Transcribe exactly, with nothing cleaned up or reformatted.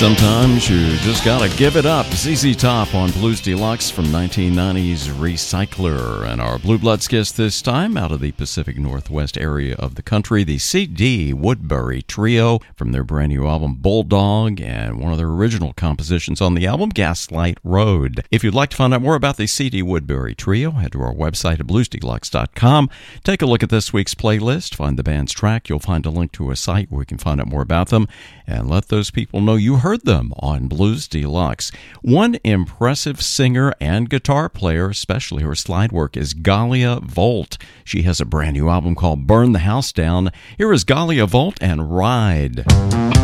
Sometimes you just gotta give it up. Z Z Top on Blues Deluxe from nineteen nineties Recycler. And our Blue Bloods guest this time out of the Pacific Northwest area of the country, the C D Woodbury Trio from their brand new album Bulldog and one of their original compositions on the album Gaslight Road. If you'd like to find out more about the C D Woodbury Trio, head to our website at blues deluxe dot com. Take a look at this week's playlist, find the band's track. You'll find a link to a site where you can find out more about them and let those people know you heard them on Blues Deluxe. One impressive singer and guitar player, especially her slide work, is Galia Volt. She has a brand new album called Burn the House Down. Here is Galia Volt and Ride.